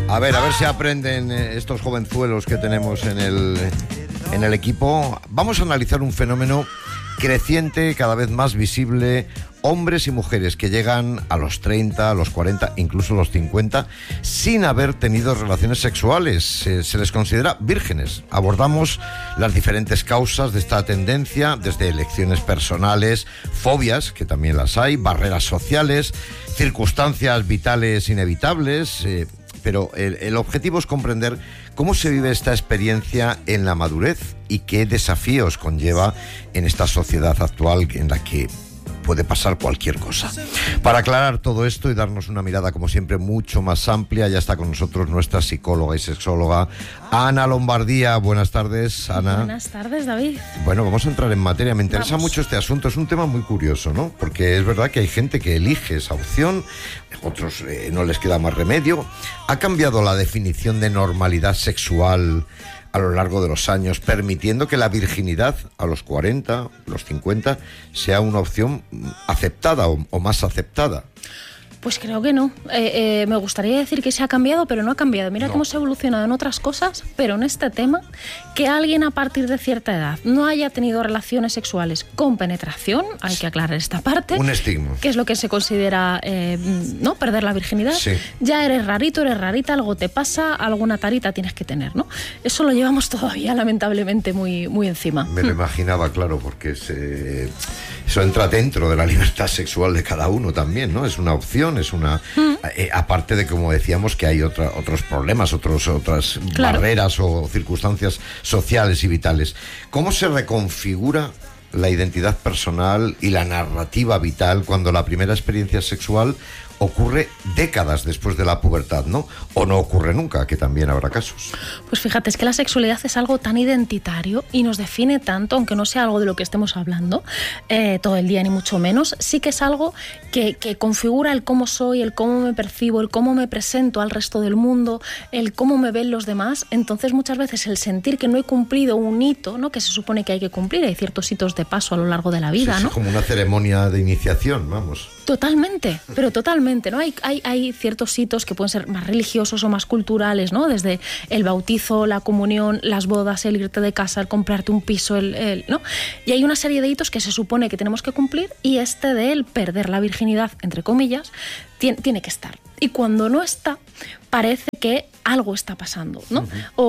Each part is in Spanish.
A ver si aprenden estos jovenzuelos que tenemos en el equipo. Vamos a analizar un fenómeno creciente, cada vez más visible. Hombres y mujeres que llegan a los 30, a los 40, incluso a los 50, sin haber tenido relaciones sexuales. Se les considera vírgenes. Abordamos las diferentes causas de esta tendencia, desde elecciones personales, fobias, que también las hay, barreras sociales, circunstancias vitales inevitables. Pero el objetivo es comprender cómo se vive esta experiencia en la madurez y qué desafíos conlleva en esta sociedad actual en la que puede pasar cualquier cosa. Para aclarar todo esto y darnos una mirada, como siempre, mucho más amplia, ya está con nosotros nuestra psicóloga y sexóloga, Ana Lombardía. Buenas tardes, Ana. Buenas tardes, David. Bueno, vamos a entrar en materia. Me interesa mucho este asunto. Es un tema muy curioso, ¿no? Porque es verdad que hay gente que elige esa opción, otros no les queda más remedio. ¿Ha cambiado la definición de normalidad sexual a lo largo de los años, permitiendo que la virginidad a los 40, los 50, sea una opción aceptada o más aceptada? Pues creo que no. Me gustaría decir que se ha cambiado, pero no ha cambiado. Mira cómo se ha evolucionado en otras cosas, pero en este tema, que alguien a partir de cierta edad no haya tenido relaciones sexuales con penetración, hay que aclarar esta parte. Un estigma. Que es lo que se considera, ¿no? Perder la virginidad. Sí. Ya eres rarito, eres rarita, algo te pasa, alguna tarita tienes que tener, ¿no? Eso lo llevamos todavía, lamentablemente, muy, muy encima. Me lo imaginaba, claro, porque eso entra dentro de la libertad sexual de cada uno también, ¿no? Es una opción, es una... aparte de, como decíamos, que hay otros problemas, otras barreras o circunstancias sociales y vitales. ¿Cómo se reconfigura la identidad personal y la narrativa vital cuando la primera experiencia sexual ocurre décadas después de la pubertad, ¿no? O no ocurre nunca, que también habrá casos. Pues fíjate, es que la sexualidad es algo tan identitario y nos define tanto, aunque no sea algo de lo que estemos hablando todo el día, ni mucho menos. Sí que es algo que configura el cómo soy, el cómo me percibo, el cómo me presento al resto del mundo, el cómo me ven los demás. Entonces, muchas veces el sentir que no he cumplido un hito, ¿no? Que se supone que hay que cumplir, hay ciertos hitos de paso a lo largo de la vida, sí, ¿no? Es como una ceremonia de iniciación, vamos. Totalmente, pero totalmente, ¿no? Hay ciertos hitos que pueden ser más religiosos o más culturales, ¿no? Desde el bautizo, la comunión, las bodas, el irte de casa, el comprarte un piso, ¿no? Y hay una serie de hitos que se supone que tenemos que cumplir, y este de el perder la virginidad, entre comillas, tiene que estar. Y cuando no está, parece que algo está pasando, ¿no?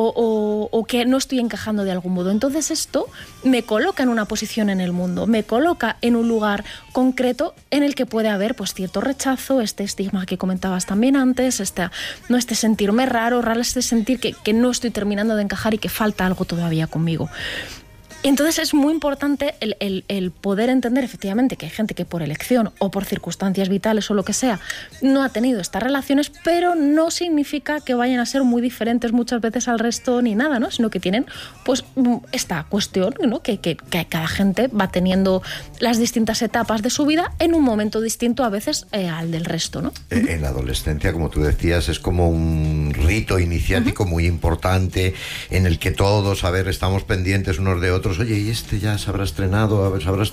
O que no estoy encajando de algún modo. Entonces esto me coloca en una posición en el mundo, me coloca en un lugar concreto en el que puede haber, pues, cierto rechazo, este estigma que comentabas también antes, este sentirme raro, este sentir que no estoy terminando de encajar y que falta algo todavía conmigo. Entonces es muy importante el poder entender efectivamente que hay gente que por elección o por circunstancias vitales o lo que sea no ha tenido estas relaciones, pero no significa que vayan a ser muy diferentes muchas veces al resto ni nada, ¿no? Sino que tienen, pues, esta cuestión, ¿no? Que cada gente va teniendo las distintas etapas de su vida en un momento distinto a veces al del resto, ¿no? En la adolescencia, como tú decías, es como un rito iniciático muy importante en el que todos, estamos pendientes unos de otros. Oye, y ya se habrá estrenado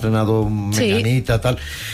Menganita, sí, tal.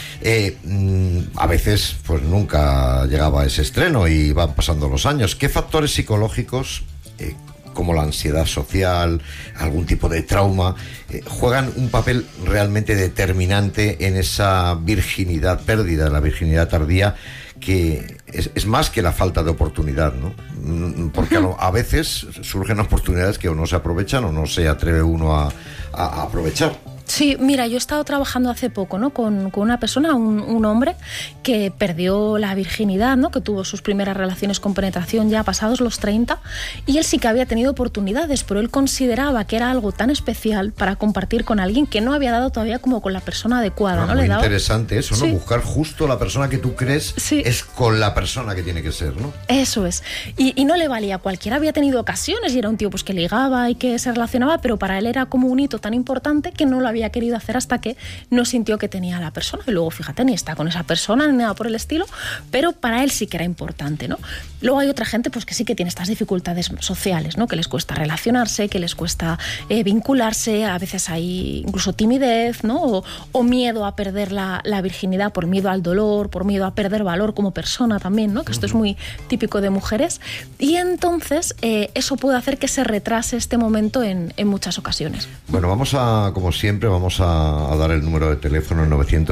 A veces, pues nunca llegaba a ese estreno y van pasando los años. ¿Qué factores psicológicos, como la ansiedad social, algún tipo de trauma, juegan un papel realmente determinante en esa virginidad perdida, la virginidad tardía, que es más que la falta de oportunidad, ¿no? Porque a veces surgen oportunidades que o no se aprovechan o no se atreve uno a aprovechar. Sí, mira, yo he estado trabajando hace poco, ¿no? con una persona, un hombre que perdió la virginidad, ¿no? Que tuvo sus primeras relaciones con penetración ya pasados los 30, y él sí que había tenido oportunidades, pero él consideraba que era algo tan especial para compartir con alguien que no había dado todavía como con la persona adecuada, ¿no? Muy interesante eso, ¿no? Sí. Buscar justo la persona que tú crees, sí, es con la persona que tiene que ser, ¿no? Eso es. Y no le valía. Cualquiera había tenido ocasiones y era un tío, pues, que ligaba y que se relacionaba, pero para él era como un hito tan importante que no lo había había querido hacer hasta que no sintió que tenía a la persona. Y luego, fíjate, ni está con esa persona ni nada por el estilo, pero para él sí que era importante, ¿no? Luego hay otra gente pues que sí que tiene estas dificultades sociales, ¿no? Que les cuesta relacionarse, que les cuesta vincularse, a veces hay incluso timidez, ¿no? O miedo a perder la virginidad por miedo al dolor, por miedo a perder valor como persona también, ¿no? Que esto es muy típico de mujeres. Y entonces eso puede hacer que se retrase este momento en muchas ocasiones. Bueno, como siempre, vamos a dar el número de teléfono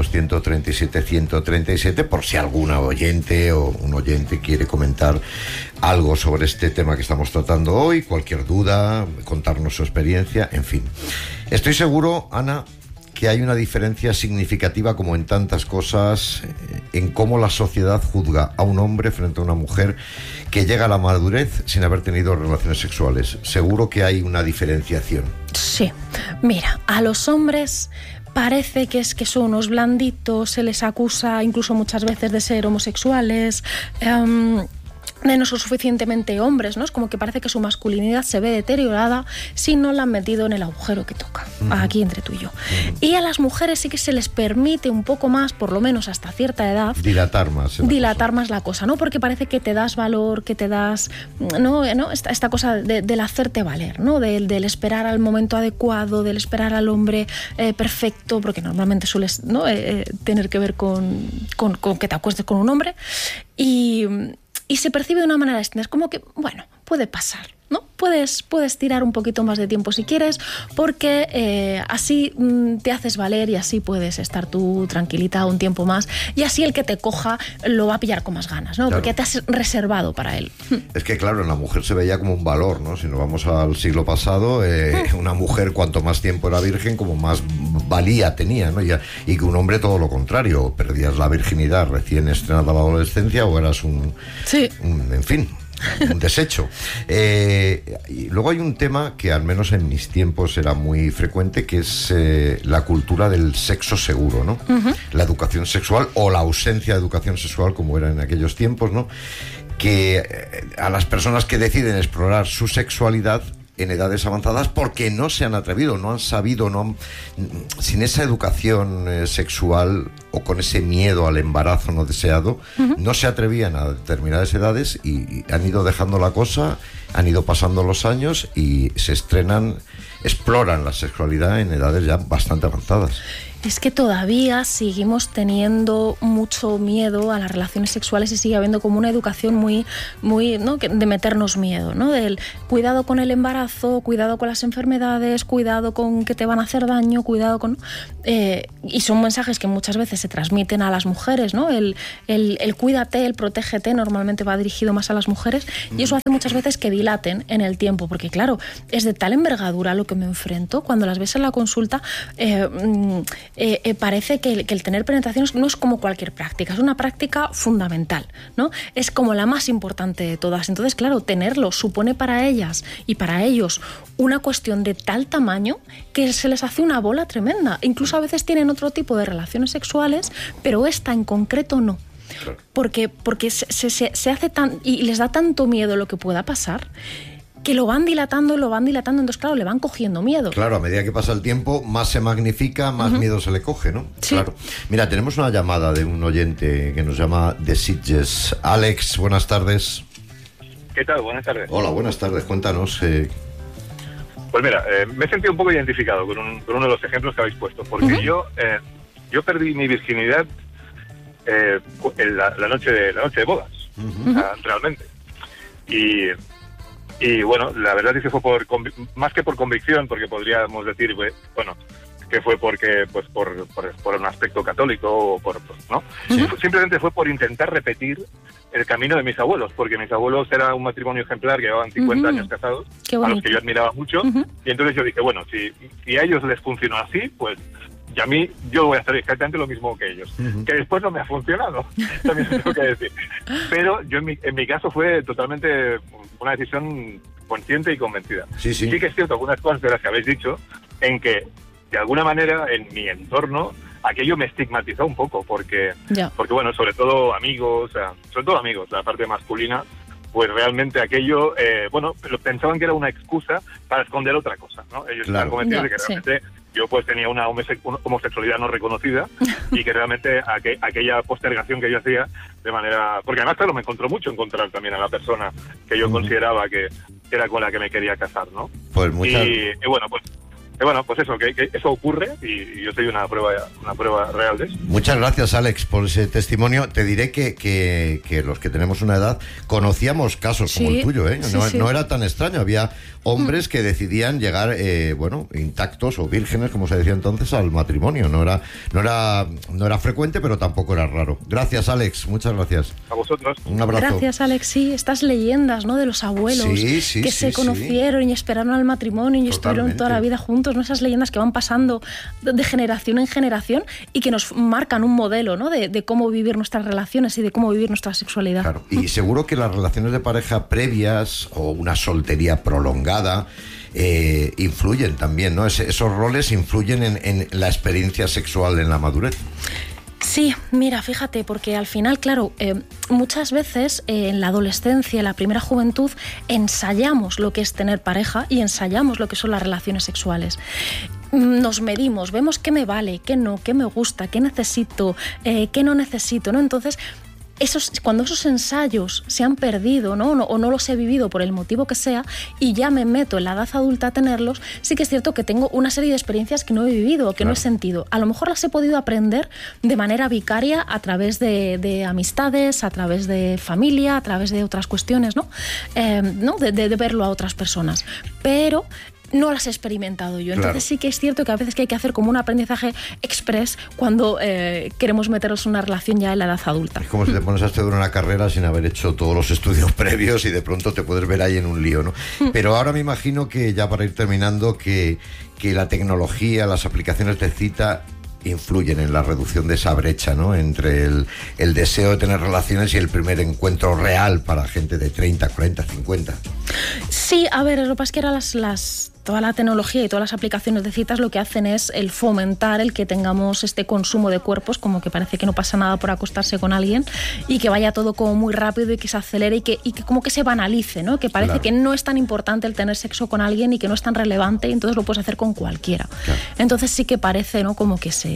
900-137-137 por si alguna oyente o un oyente quiere comentar algo sobre este tema que estamos tratando hoy, cualquier duda, contarnos su experiencia, en fin. Estoy seguro, Ana, que hay una diferencia significativa, como en tantas cosas, en cómo la sociedad juzga a un hombre frente a una mujer que llega a la madurez sin haber tenido relaciones sexuales. Seguro que hay una diferenciación. Sí. Mira, a los hombres parece que son unos blanditos, se les acusa incluso muchas veces de ser homosexuales, de no ser suficientemente hombres, ¿no? Es como que parece que su masculinidad se ve deteriorada si no la han metido en el agujero que toca, aquí entre tú y yo. Y a las mujeres sí que se les permite un poco más, por lo menos hasta cierta edad, dilatar más la cosa, ¿no? Porque parece que te das valor, que te das, ¿no? Esta cosa del hacerte valer, ¿no? Del esperar al momento adecuado, del esperar al hombre perfecto, porque normalmente sueles, ¿no? Tener que ver con que te acuestes con un hombre, y se percibe de una manera distinta. Es como que, bueno, puede pasar, ¿no? Puedes tirar un poquito más de tiempo si quieres, porque así te haces valer y así puedes estar tú tranquilita un tiempo más, y así el que te coja lo va a pillar con más ganas, ¿no? Claro. Porque te has reservado para él. Es que, claro, en la mujer se veía como un valor, ¿no? Si nos vamos al siglo pasado, una mujer, cuanto más tiempo era virgen, como más valía tenía, ¿no? Y que un hombre todo lo contrario, perdías la virginidad recién estrenada la adolescencia o eras un desecho. Y luego hay un tema que al menos en mis tiempos era muy frecuente, que es la cultura del sexo seguro, ¿no? La educación sexual o la ausencia de educación sexual, como era en aquellos tiempos, ¿no? Que a las personas que deciden explorar su sexualidad en edades avanzadas, porque no se han atrevido, no han sabido, sin esa educación sexual o con ese miedo al embarazo no deseado, no se atrevían a determinadas edades y han ido dejando la cosa, han ido pasando los años y exploran la sexualidad en edades ya bastante avanzadas. Es que todavía seguimos teniendo mucho miedo a las relaciones sexuales y sigue habiendo como una educación muy, ¿no? De meternos miedo, ¿no? Del cuidado con el embarazo, cuidado con las enfermedades, cuidado con que te van a hacer daño, cuidado con... y son mensajes que muchas veces se transmiten a las mujeres, ¿no? El cuídate, el protégete, normalmente va dirigido más a las mujeres, y eso hace muchas veces que dilaten en el tiempo, porque claro, es de tal envergadura lo que me enfrento, cuando las ves en la consulta... parece que el tener penetraciones no es como cualquier práctica, es una práctica fundamental, ¿no? Es como la más importante de todas. Entonces, claro, tenerlo supone para ellas y para ellos una cuestión de tal tamaño que se les hace una bola tremenda. Incluso a veces tienen otro tipo de relaciones sexuales, pero esta en concreto no. Porque se hace tan... y les da tanto miedo lo que pueda pasar, que lo van dilatando, entonces claro, le van cogiendo miedo. Claro, a medida que pasa el tiempo, más se magnifica, más miedo se le coge, ¿no? Sí. Claro. Mira, tenemos una llamada de un oyente que nos llama de Sitges. Alex, buenas tardes. ¿Qué tal? Buenas tardes. Hola, buenas tardes, cuéntanos. Pues mira, me he sentido un poco identificado con uno de los ejemplos que habéis puesto, porque yo perdí mi virginidad la noche de bodas, realmente. Y bueno, la verdad es que fue más que por convicción, porque podríamos decir, bueno, que fue porque pues por un aspecto católico o ¿no? Sí. Simplemente fue por intentar repetir el camino de mis abuelos, porque mis abuelos era un matrimonio ejemplar, que llevaban 50 años casados, a los que yo admiraba mucho, y entonces yo dije, bueno, si a ellos les funcionó así, pues y a mí, yo voy a hacer exactamente lo mismo que ellos. Que después no me ha funcionado, también tengo que decir. Pero yo en mi caso fue totalmente una decisión consciente y convencida. Sí que es cierto algunas cosas de las que habéis dicho, en que, de alguna manera, en mi entorno, aquello me estigmatizó un poco, porque bueno, sobre todo amigos, la parte masculina, pues realmente aquello, pensaban que era una excusa para esconder otra cosa, ¿no? Ellos estaban convencidos de que realmente yo pues tenía una homosexualidad no reconocida y que realmente aquella postergación que yo hacía de manera... Porque además, claro, me encontró mucho encontrar también a la persona que yo consideraba que era con la que me quería casar, ¿no? Pues muchas... Bueno, pues eso, que eso ocurre y yo soy una prueba real de eso. Muchas gracias, Alex, por ese testimonio. Te diré que los que tenemos una edad conocíamos casos como el tuyo, ¿eh? No era tan extraño. Había hombres que decidían llegar, intactos o vírgenes, como se decía entonces, al matrimonio. No era frecuente, pero tampoco era raro. Gracias, Alex. Muchas gracias. A vosotros. Un abrazo. Gracias, Alex. Sí, estas leyendas, ¿no? De los abuelos que se conocieron y esperaron al matrimonio y estuvieron toda la vida juntos, ¿no? Esas leyendas que van pasando de generación en generación y que nos marcan un modelo, ¿no? de cómo vivir nuestras relaciones y de cómo vivir nuestra sexualidad. Claro. Y seguro que las relaciones de pareja previas o una soltería prolongada influyen también, ¿no? Esos roles influyen en la experiencia sexual en la madurez. Sí, mira, fíjate, porque al final, claro, muchas veces en la adolescencia, en la primera juventud, ensayamos lo que es tener pareja y ensayamos lo que son las relaciones sexuales. Nos medimos, vemos qué me vale, qué no, qué me gusta, qué necesito, qué no necesito, ¿no? Entonces, cuando esos ensayos se han perdido, ¿no? O no los he vivido por el motivo que sea y ya me meto en la edad adulta a tenerlos, sí que es cierto que tengo una serie de experiencias que no he vivido, que no he sentido. A lo mejor las he podido aprender de manera vicaria a través de amistades, a través de familia, a través de otras cuestiones, ¿no? De verlo a otras personas. Pero no las he experimentado yo. Entonces sí que es cierto que a veces que hay que hacer como un aprendizaje express cuando queremos meternos en una relación ya en la edad adulta. Es como si te pones a estudiar una carrera sin haber hecho todos los estudios previos y de pronto te puedes ver ahí en un lío, ¿no? Pero ahora me imagino que ya para ir terminando que la tecnología, las aplicaciones de cita influyen en la reducción de esa brecha, ¿no? Entre el deseo de tener relaciones y el primer encuentro real para gente de 30, 40, 50. Sí, a ver, lo que pasa es que ahora toda la tecnología y todas las aplicaciones de citas lo que hacen es el fomentar el que tengamos este consumo de cuerpos, como que parece que no pasa nada por acostarse con alguien y que vaya todo como muy rápido y que se acelere y que como que se banalice, ¿no? Que parece que no es tan importante el tener sexo con alguien y que no es tan relevante y entonces lo puedes hacer con cualquiera. Entonces sí que parece, ¿no? Como que se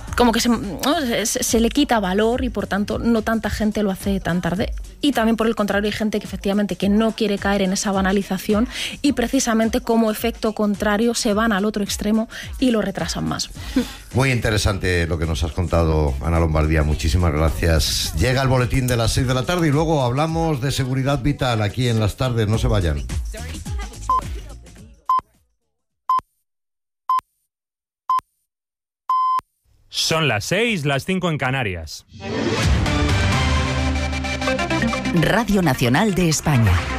le quita valor y por tanto no tanta gente lo hace tan tarde. Y también por el contrario hay gente que efectivamente que no quiere caer en esa banalización y precisamente como efecto contrario se van al otro extremo y lo retrasan más. Muy interesante lo que nos has contado, Ana Lombardía. Muchísimas gracias. Llega el boletín de las 6 de la tarde y luego hablamos de seguridad vital aquí en Las Tardes. No se vayan. Son las 6, las 5 en Canarias. Radio Nacional de España.